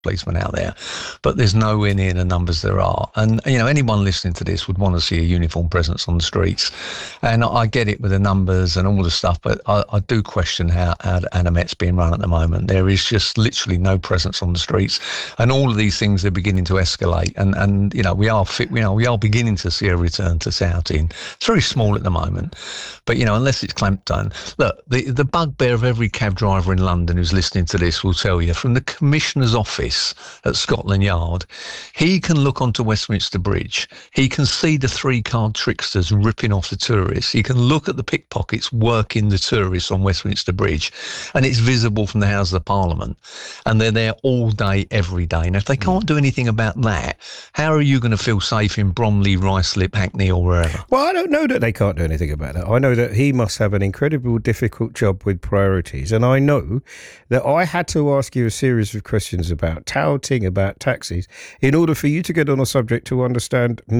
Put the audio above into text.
policemen out there, but there's nowhere near the numbers there are. And, anyone listening to this would want to see a uniform presence on the streets. And I get it with the numbers and all the stuff, but I do question how the Met's being run at the moment. There is just literally no presence on the streets. And all of these things are beginning to escalate. And we are beginning to see a return to shouting. It's very small at the moment, but, unless it's clamped down. Look, the bugbear of every cab driver in London who's listening to this will tell you, from the Commissioner's office at Scotland Yard, he can look onto Westminster Bridge. He can see the three-card tricksters ripping off the tourists. He can look at the pickpockets working the tourists on Westminster Bridge, and it's visible from the Houses of Parliament. And they're there all day, every day. And if they can't do anything about that, how are you going to feel safe in Bromley, Ruislip, Hackney, or wherever? Well, I don't know that they can't do anything about that. I know that he must have an incredibly difficult job with priorities. And I know that I had to ask you a series of questions about touting, about taxis, in order for you to get on a subject to understand